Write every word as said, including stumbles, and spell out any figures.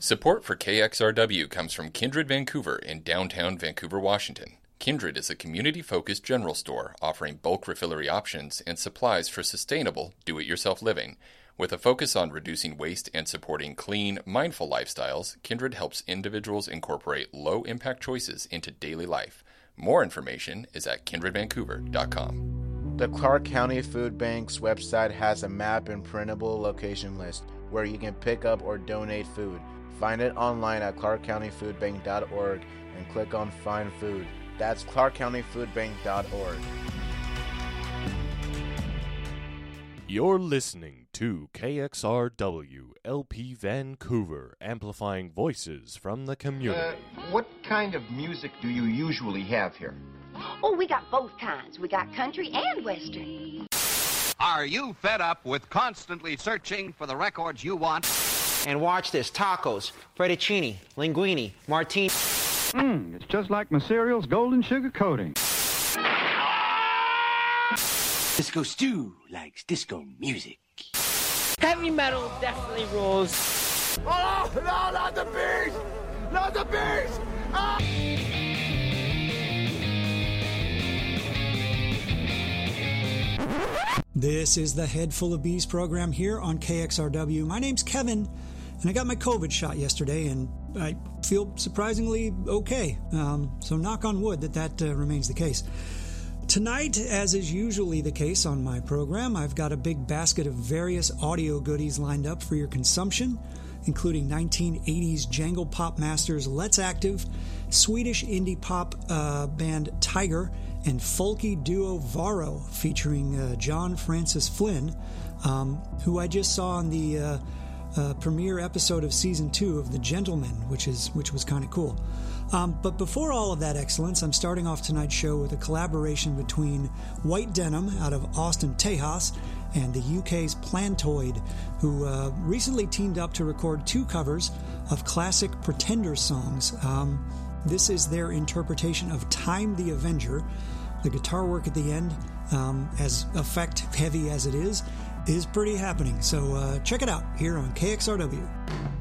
Support for K X R W comes from Kindred Vancouver in downtown Vancouver, Washington. Kindred is a community-focused general store offering bulk refillery options and supplies for sustainable, do-it-yourself living. With a focus on reducing waste and supporting clean, mindful lifestyles, Kindred helps individuals incorporate low-impact choices into daily life. More information is at kindred vancouver dot com. The Clark County Food Bank's website has a map and printable location list where you can pick up or donate food. Find it online at clark county food bank dot org and click on Find Food. That's clark county food bank dot org. You're listening to K X R W L P Vancouver, amplifying voices from the community. Uh, what kind of music do you usually have here? Oh, we got both kinds. We got country and western. Are you fed up with constantly searching for the records you want? And watch this: tacos, fettuccine, linguine, martini. Mmm, it's just like my cereal's golden sugar coating. Disco Stew likes disco music. Heavy metal definitely rules. Oh, no, not the bees! Not the bees! Ah! This is the Head Full of Bees program here on K X R W. My name's Kevin, and I got my COVID shot yesterday, and I feel surprisingly okay. Um, so knock on wood that that uh, remains the case. Tonight, as is usually the case on my program, I've got a big basket of various audio goodies lined up for your consumption, including nineteen eighties jangle pop masters Let's Active, Swedish indie pop uh, band Tiger, and folky duo Varro featuring uh, John Francis Flynn, um, who I just saw on the uh, uh, premiere episode of season two of The Gentlemen, which is which was kind of cool. Um, but before all of that excellence, I'm starting off tonight's show with a collaboration between White Denim out of Austin, Tejas, and the U K's Plantoid, who uh, recently teamed up to record two covers of classic Pretender songs. Um, this is their interpretation of Time the Avenger. The guitar work at the end, um, as effect-heavy as it is, is pretty happening. So uh, check it out here on K X R W.